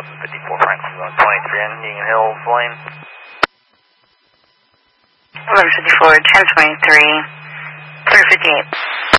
54 Franklin going 23 in Union Hills Lane. 1154, 1023, 358.